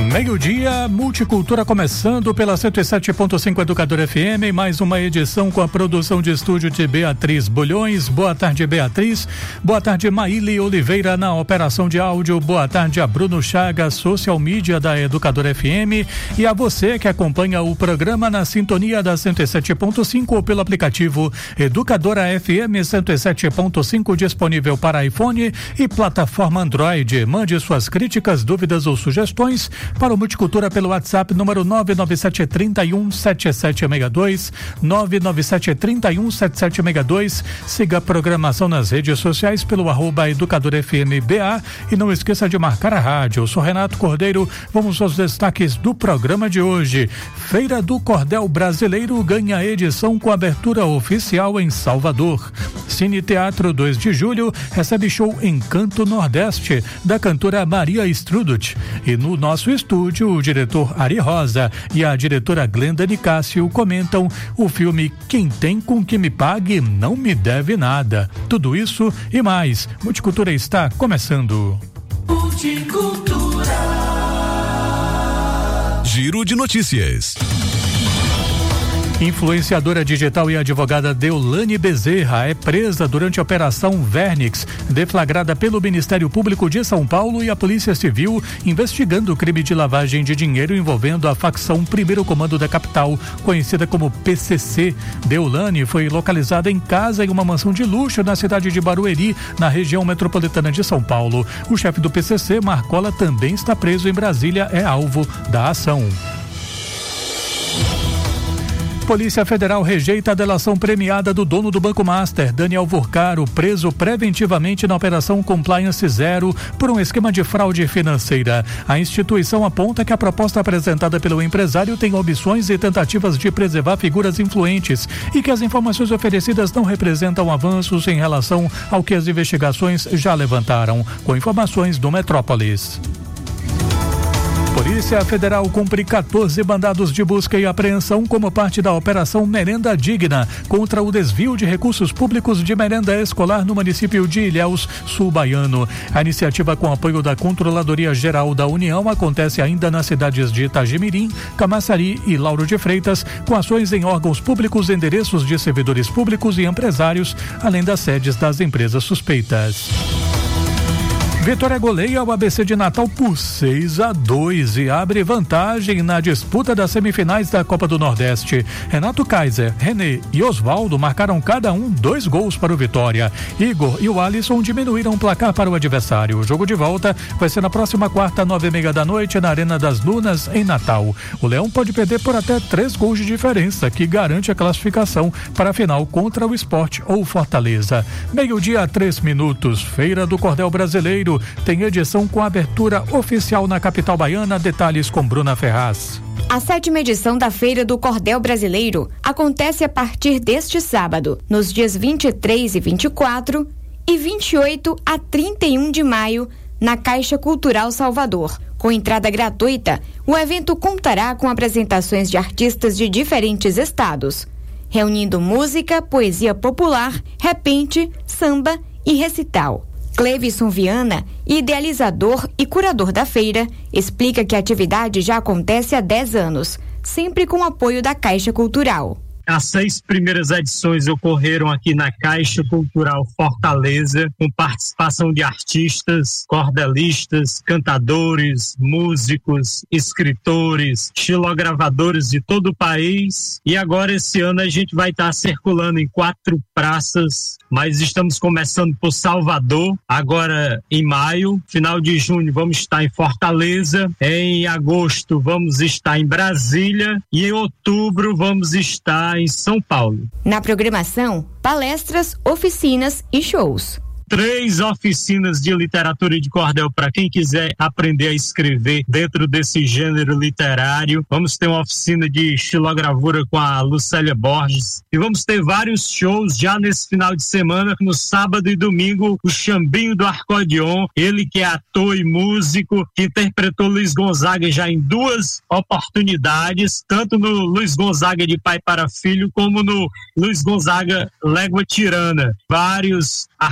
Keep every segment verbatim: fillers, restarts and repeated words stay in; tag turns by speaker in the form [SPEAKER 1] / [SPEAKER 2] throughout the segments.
[SPEAKER 1] Meio-dia, Multicultura começando pela cento e sete ponto cinco Educador F M, mais uma edição com a produção de estúdio de Beatriz Bulhões. Boa tarde, Beatriz. Boa tarde, Maíli Oliveira na operação de áudio. Boa tarde a Bruno Chagas, social media da Educador F M, e a você que acompanha o programa na sintonia da cento e sete ponto cinco ou pelo aplicativo Educadora F M cento e sete ponto cinco, disponível para iPhone e plataforma Android. Mande suas críticas, dúvidas ou sugestões para o Multicultura pelo WhatsApp número nove nove sete três um sete sete seis dois, nove nove sete três um sete sete seis dois. Siga a programação nas redes sociais pelo arroba Educador F M B A e não esqueça de marcar a rádio. Eu sou Renato Cordeiro, vamos aos destaques do programa de hoje. Feira do Cordel Brasileiro ganha edição com abertura oficial em Salvador. Cine Teatro dois de julho recebe show Encanto Nordeste da cantora Maria Strudut. E no nosso estúdio, o diretor Ari Rosa e a diretora Glenda Nicásio comentam o filme Quem Tem Com Que Me Pague Não Me Deve Nada. Tudo isso e mais. Multicultura está começando. Multicultura.
[SPEAKER 2] Giro de notícias.
[SPEAKER 1] Influenciadora digital e advogada Deolane Bezerra é presa durante a Operação Vernix, deflagrada pelo Ministério Público de São Paulo e a Polícia Civil, investigando o crime de lavagem de dinheiro envolvendo a facção Primeiro Comando da Capital, conhecida como P C C. Deolane foi localizada em casa em uma mansão de luxo na cidade de Barueri, na região metropolitana de São Paulo. O chefe do P C C, Marcola, também está preso em Brasília, é alvo da ação. Polícia Federal rejeita a delação premiada do dono do Banco Master, Daniel Vurcaro, preso preventivamente na Operação Compliance Zero por um esquema de fraude financeira. A instituição aponta que a proposta apresentada pelo empresário tem omissões e tentativas de preservar figuras influentes e que as informações oferecidas não representam avanços em relação ao que as investigações já levantaram. Com informações do Metrópolis. Polícia Federal cumpre quatorze mandados de busca e apreensão como parte da Operação Merenda Digna contra o desvio de recursos públicos de merenda escolar no município de Ilhéus, sul baiano. A iniciativa, com apoio da Controladoria Geral da União, acontece ainda nas cidades de Itagimirim, Camaçari e Lauro de Freitas, com ações em órgãos públicos, endereços de servidores públicos e empresários, além das sedes das empresas suspeitas. Vitória goleia o A B C de Natal por seis a dois e abre vantagem na disputa das semifinais da Copa do Nordeste. Renato Kaiser, René e Osvaldo marcaram cada um dois gols para o Vitória. Igor e o Alisson diminuíram o placar para o adversário. O jogo de volta vai ser na próxima quarta, nove e meia da noite, na Arena das Dunas, em Natal. O Leão pode perder por até três gols de diferença, que garante a classificação para a final contra o Sport ou Fortaleza. Meio-dia, três minutos. Feira do Cordel Brasileiro tem edição com abertura oficial na capital baiana. Detalhes com Bruna Ferraz.
[SPEAKER 3] A sétima edição da Feira do Cordel Brasileiro acontece a partir deste sábado, nos dias vinte e três e vinte e quatro e vinte e oito a trinta e um de maio, na Caixa Cultural Salvador. Com entrada gratuita, o evento contará com apresentações de artistas de diferentes estados, reunindo música, poesia popular, repente, samba e recital. Clevisson Viana, idealizador e curador da feira, explica que a atividade já acontece há dez anos, sempre com apoio da Caixa Cultural.
[SPEAKER 4] As seis primeiras edições ocorreram aqui na Caixa Cultural Fortaleza, com participação de artistas, cordelistas, cantadores, músicos, escritores, xilogravadores de todo o país. E agora, esse ano, a gente vai estar circulando em quatro praças, mas estamos começando por Salvador, agora em maio. Final de junho vamos estar em Fortaleza, em agosto vamos estar em Brasília e em outubro vamos estar em São Paulo.
[SPEAKER 3] Na programação, palestras, oficinas e shows.
[SPEAKER 4] três oficinas de literatura de cordel para quem quiser aprender a escrever dentro desse gênero literário. Vamos ter uma oficina de xilogravura com a Lucélia Borges e vamos ter vários shows já nesse final de semana. No sábado e domingo, o Xambinho do Acordeon, ele que é ator e músico, que interpretou Luiz Gonzaga já em duas oportunidades, tanto no Luiz Gonzaga de Pai para Filho como no Luiz Gonzaga Légua Tirana. Vários artistas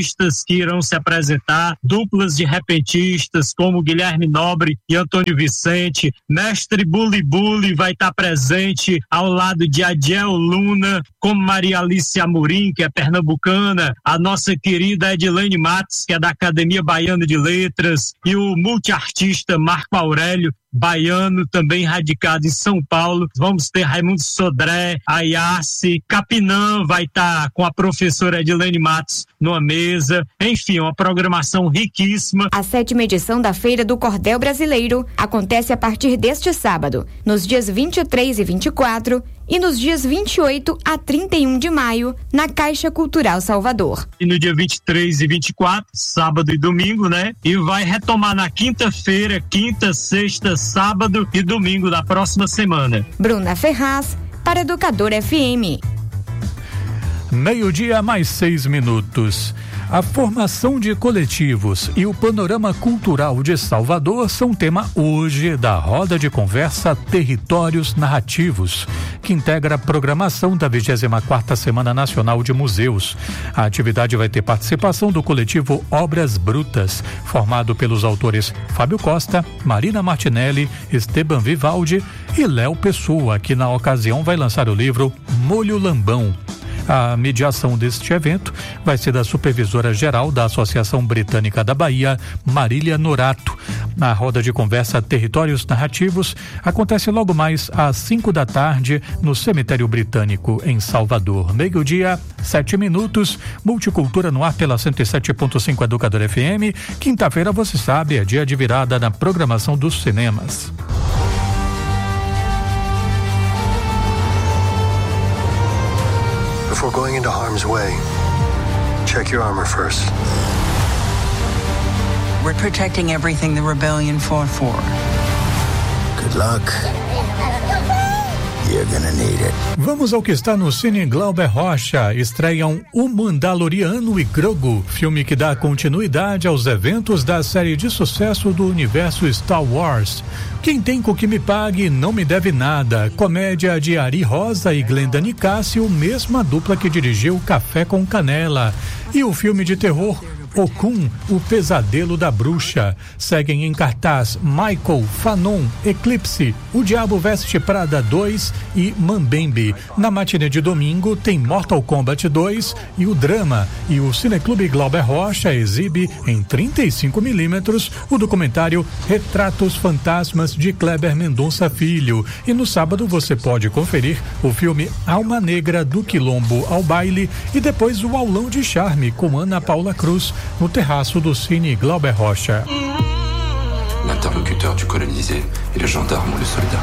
[SPEAKER 4] repentistas que irão se apresentar, duplas de repentistas como Guilherme Nobre e Antônio Vicente, mestre Buli Buli vai estar presente ao lado de Adiel Luna, como Maria Alice Amorim, que é pernambucana, a nossa querida Edilene Matos, que é da Academia Baiana de Letras, e o multiartista Marco Aurélio, baiano, também radicado em São Paulo. Vamos ter Raimundo Sodré, Ayassi, Capinã vai estar tá com a professora Edilene Matos numa mesa. Enfim, uma programação riquíssima.
[SPEAKER 3] A sétima edição da Feira do Cordel Brasileiro acontece a partir deste sábado, nos dias vinte e três e vinte e quatro e nos dias vinte e oito a trinta e um de maio, na Caixa Cultural Salvador.
[SPEAKER 4] E no dia vinte e três e vinte e quatro, sábado e domingo, né? E vai retomar na quinta-feira, quinta, sexta, sábado e domingo da próxima semana.
[SPEAKER 3] Bruna Ferraz, para Educador F M.
[SPEAKER 1] Meio-dia mais seis minutos. A formação de coletivos e o panorama cultural de Salvador são tema hoje da roda de conversa Territórios Narrativos, que integra a programação da vigésima quarta Semana Nacional de Museus. A atividade vai ter participação do coletivo Obras Brutas, formado pelos autores Fábio Costa, Marina Martinelli, Esteban Vivaldi e Léo Pessoa, que na ocasião vai lançar o livro Molho Lambão. A mediação deste evento vai ser da supervisora-geral da Associação Britânica da Bahia, Marília Norato. Na roda de conversa Territórios Narrativos acontece logo mais às cinco da tarde no Cemitério Britânico, em Salvador. Meio-dia, sete minutos, Multicultura no ar pela cento e sete ponto cinco Educador F M. Quinta-feira, você sabe, é dia de virada na programação dos cinemas.
[SPEAKER 5] Before going into harm's way, check your armor first.
[SPEAKER 6] We're protecting everything the rebellion fought for.
[SPEAKER 5] Good luck. You're gonna need it.
[SPEAKER 1] Vamos ao que está no Cine Glauber Rocha. Estreiam O Mandaloriano e Grogu, filme que dá continuidade aos eventos da série de sucesso do universo Star Wars. Quem tem com que me pague não me deve nada. Comédia de Ari Rosa e Glenda Nicásio, mesma dupla que dirigiu Café com Canela. E o filme de terror Okun, o Pesadelo da Bruxa. Seguem em cartaz Michael, Fanon, Eclipse, O Diabo Veste Prada dois e Mambembe. Na matinê de domingo tem Mortal Kombat dois e o drama. E o Cineclube Glauber Rocha exibe em trinta e cinco milímetros o documentário Retratos Fantasmas de Kleber Mendonça Filho. E no sábado você pode conferir o filme Alma Negra, do Quilombo ao Baile, e depois o Aulão de Charme com Ana Paula Cruz, no terraço do Cine Glauber Rocha.
[SPEAKER 7] L'interlocuteur du colonisé et le gendarme ou le soldat.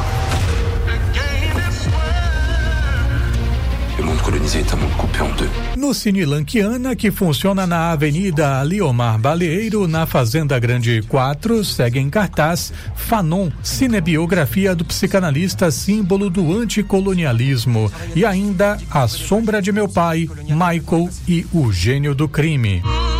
[SPEAKER 7] Le monde colonisé est un monde coupé en deux.
[SPEAKER 1] No Cine Lanquiana, que funciona na Avenida Aliomar Baleeiro, na Fazenda Grande quatro, segue em cartaz Fanon, cinebiografia do psicanalista símbolo do anticolonialismo. E ainda A Sombra de Meu Pai, Michael e O Gênio do Crime.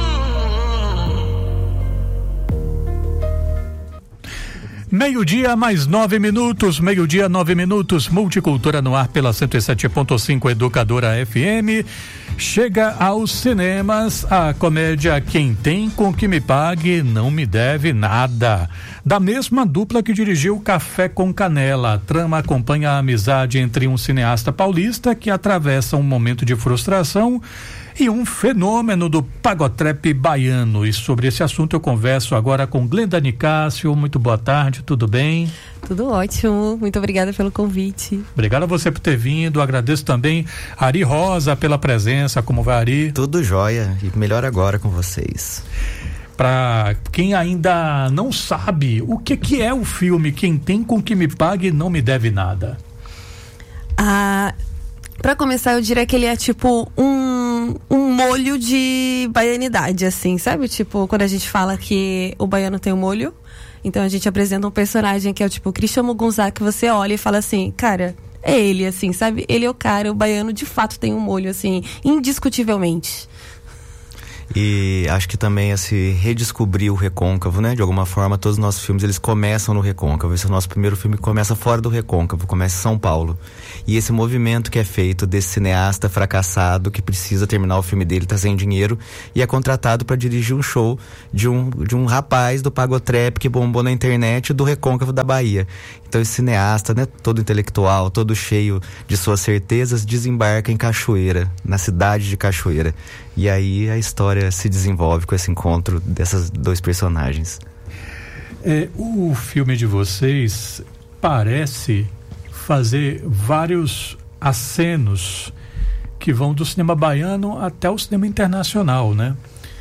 [SPEAKER 1] Meio-dia mais nove minutos, meio-dia nove minutos, Multicultura no ar pela cento e sete ponto cinco Educadora F M. Chega aos cinemas a comédia Quem Tem Com Que Me Pague Não Me Deve Nada, da mesma dupla que dirigiu Café com Canela. A trama acompanha a amizade entre um cineasta paulista que atravessa um momento de frustração e um fenômeno do pagotrap baiano. E sobre esse assunto eu converso agora com Glenda Nicásio. Muito boa tarde, tudo bem?
[SPEAKER 8] Tudo ótimo, muito obrigada pelo convite.
[SPEAKER 1] Obrigado a você por ter vindo, agradeço também a Ari Rosa pela presença. Como vai, Ari?
[SPEAKER 9] Tudo jóia, e melhor agora com vocês.
[SPEAKER 1] Para quem ainda não sabe, o que, que é o filme Quem Tem Com Que Me Pague Não Me Deve Nada?
[SPEAKER 8] Ah, para começar, eu diria que ele é tipo um, um molho de baianidade, assim, sabe? Tipo, quando a gente fala que o baiano tem um molho, então a gente apresenta um personagem que é o tipo Christian Mugunzá, que você olha e fala assim, cara, é ele, assim, sabe? Ele é o cara, o baiano de fato tem um molho, assim, indiscutivelmente.
[SPEAKER 9] E acho que também é se redescobrir o recôncavo, né? De alguma forma, todos os nossos filmes, eles começam no recôncavo. Esse é o nosso primeiro filme que começa fora do recôncavo, começa em São Paulo. E esse movimento que é feito desse cineasta fracassado que precisa terminar o filme dele, tá sem dinheiro, e é contratado para dirigir um show de um, de um rapaz do Pagotrap que bombou na internet do recôncavo da Bahia. Então esse cineasta, né, todo intelectual, todo cheio de suas certezas, desembarca em Cachoeira, na cidade de Cachoeira. E aí a história se desenvolve com esse encontro desses dois personagens.
[SPEAKER 1] É, o filme de vocês parece fazer vários acenos que vão do cinema baiano até o cinema internacional, né?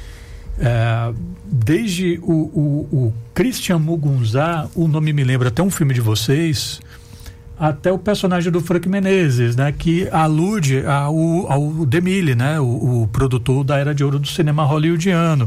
[SPEAKER 1] É, desde o, o, o Christian Mugunzá, o nome me lembra até um filme de vocês, até o personagem do Frank Menezes, né, que alude ao, ao DeMille, né, o, o produtor da Era de Ouro do cinema hollywoodiano.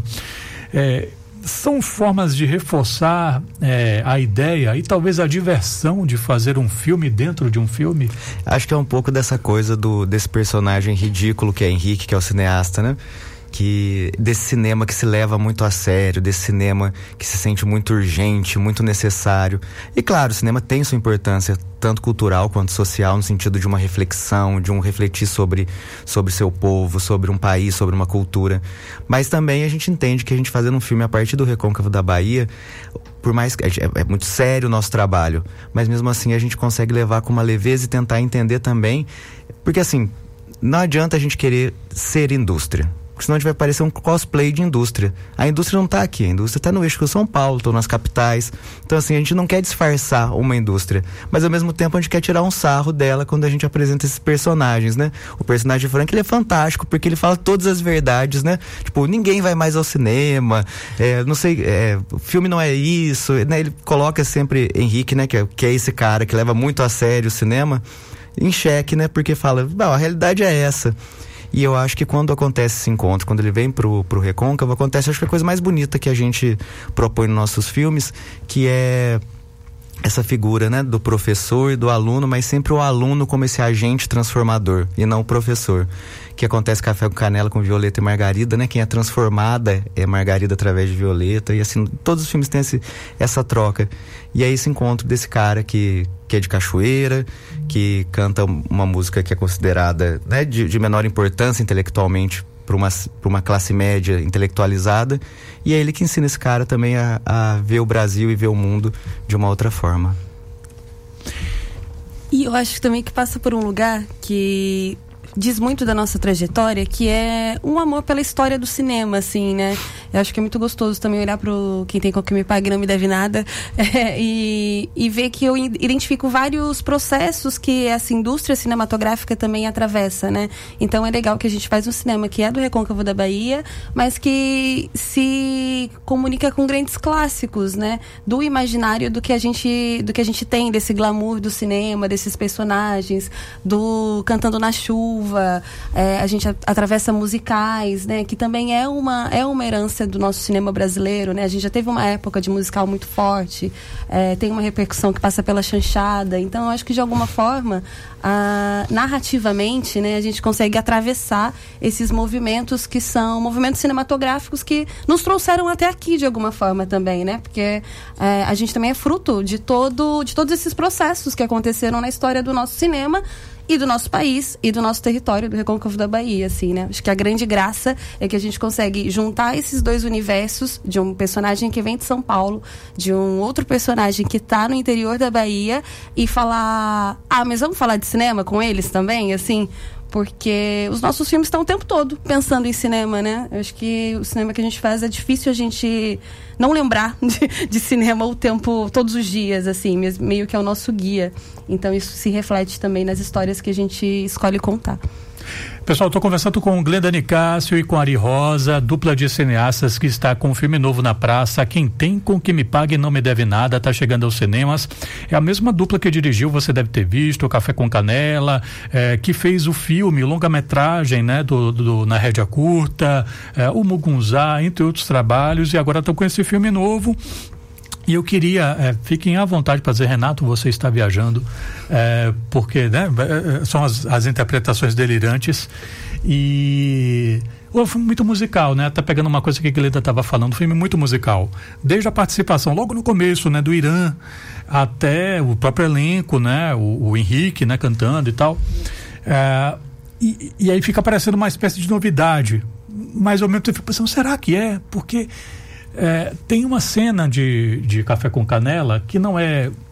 [SPEAKER 1] É, são formas de reforçar é, a ideia e talvez a diversão de fazer um filme dentro de um filme?
[SPEAKER 9] Acho que é um pouco dessa coisa do, desse personagem ridículo que é Henrique, que é o cineasta, né? Que, desse cinema que se leva muito a sério, desse cinema que se sente muito urgente, muito necessário. E claro, o cinema tem sua importância, tanto cultural quanto social, no sentido de uma reflexão, de um refletir sobre, sobre seu povo, sobre um país, sobre uma cultura. Mas também a gente entende que a gente fazendo um filme a partir do Recôncavo da Bahia, por mais que é, é muito sério o nosso trabalho, mas mesmo assim a gente consegue levar com uma leveza e tentar entender também, porque assim, não adianta a gente querer ser indústria, porque senão a gente vai parecer um cosplay de indústria. A indústria não está aqui, a indústria está no eixo do São Paulo, está nas capitais. Então assim, a gente não quer disfarçar uma indústria, mas ao mesmo tempo a gente quer tirar um sarro dela quando a gente apresenta esses personagens, né? O personagem Frank, ele é fantástico, porque ele fala todas as verdades, né? Tipo, ninguém vai mais ao cinema, é, não sei, é, o filme não é isso, né? Ele coloca sempre Henrique, né? Que é, que é esse cara que leva muito a sério o cinema, em xeque, né? Porque fala, não, a realidade é essa. E eu acho que quando acontece esse encontro, quando ele vem pro, pro Recôncavo, acontece, acho que a coisa mais bonita que a gente propõe nos nossos filmes, que é essa figura, né, do professor e do aluno, mas sempre o aluno como esse agente transformador e não o professor. Que acontece Café com Canela com Violeta e Margarida, né? Quem é transformada é Margarida através de Violeta, e assim, todos os filmes têm esse, essa troca. E é esse encontro desse cara que, que é de Cachoeira, que canta uma música que é considerada, né, de, de menor importância intelectualmente para uma, para uma classe média intelectualizada, e é ele que ensina esse cara também a, a ver o Brasil e ver o mundo de uma outra forma.
[SPEAKER 8] E eu acho também que passa por um lugar que diz muito da nossa trajetória, que é um amor pela história do cinema, assim, né? Eu acho que é muito gostoso também olhar pro Quem Tem Com Que Me Pague Não Me Deve Nada, é, e, e ver que eu identifico vários processos que essa indústria cinematográfica também atravessa, né? Então é legal que a gente faz um cinema que é do Recôncavo da Bahia, mas que se comunica com grandes clássicos, né? Do imaginário do que a gente, do que a gente tem, desse glamour do cinema, desses personagens, do Cantando na Chuva. É, a gente atravessa musicais, né, que também é uma, é uma herança do nosso cinema brasileiro, né? A gente já teve uma época de musical muito forte, é, tem uma repercussão que passa pela chanchada. Então eu acho que de alguma forma, ah, narrativamente, né, a gente consegue atravessar esses movimentos que são movimentos cinematográficos que nos trouxeram até aqui de alguma forma também, né? Porque é, a gente também é fruto de, todo, de todos esses processos que aconteceram na história do nosso cinema e do nosso país e do nosso território, do Recôncavo da Bahia, assim, né? Acho que a grande graça é que a gente consegue juntar esses dois universos, de um personagem que vem de São Paulo, de um outro personagem que tá no interior da Bahia, e falar, ah, mas vamos falar de cinema com eles também, assim, porque os nossos filmes estão o tempo todo pensando em cinema, né? Eu acho que o cinema que a gente faz é difícil a gente não lembrar de, de cinema o tempo, todos os dias, assim, meio que é o nosso guia. Então isso se reflete também nas histórias que a gente escolhe contar.
[SPEAKER 1] Pessoal, estou conversando com Glenda Nicásio e com Ari Rosa, dupla de cineastas que está com um filme novo na praça. Quem Tem Com Que Me Pague Não Me Deve Nada, está chegando aos cinemas. É a mesma dupla que dirigiu, você deve ter visto, Café com Canela, é, que fez o filme, longa-metragem, né, do, do, na Rédea Curta, é, o Mugunzá, entre outros trabalhos, e agora estão com esse filme novo. E eu queria, é, fiquem à vontade para dizer, Renato, você está viajando, é, porque, né, são as, as interpretações delirantes. E o filme muito musical, né? Tá pegando uma coisa que a Guilherme estava falando, um filme muito musical. Desde a participação, logo no começo, né? Do Irã, até o próprio elenco, né? O, o Henrique, né? Cantando e tal. É, e, e aí fica parecendo uma espécie de novidade. Mas ao mesmo tempo eu fico pensando, será que é? Porque é, tem uma cena de, de Café com Canela que não é